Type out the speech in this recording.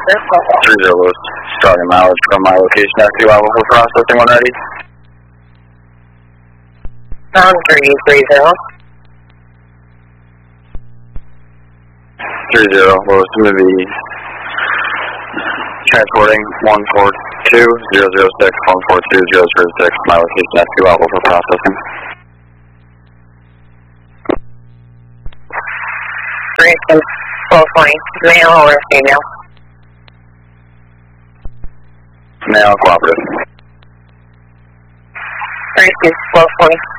30 Lewis, starting mileage from my location at 2 Alpha for processing when ready. Sound 330. 30 Lewis, to be transporting 142-006, 142-006, my location at 2 Alpha for processing. Ransom 1220, male or female? Male, cooperative. Ransom 1220.